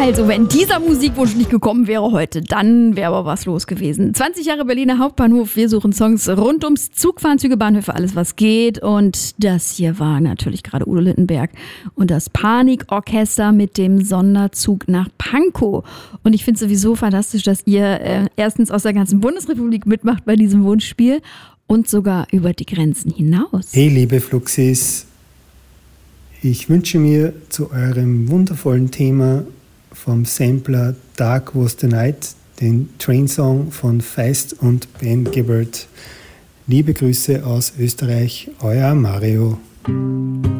Also, wenn dieser Musikwunsch nicht gekommen wäre heute, dann wäre aber was los gewesen. 20 Jahre Berliner Hauptbahnhof, wir suchen Songs rund ums Zugfahren, Züge, Bahnhöfe, alles was geht. Und das hier war natürlich gerade Udo Lindenberg und das Panikorchester mit dem Sonderzug nach Pankow. Und ich finde es sowieso fantastisch, dass ihr erstens aus der ganzen Bundesrepublik mitmacht bei diesem Wunschspiel und sogar über die Grenzen hinaus. Hey, liebe Fluxis, ich wünsche mir zu eurem wundervollen Thema vom Sampler Dark Was the Night, den Train-Song von Feist und Ben Gibbard. Liebe Grüße aus Österreich, euer Mario.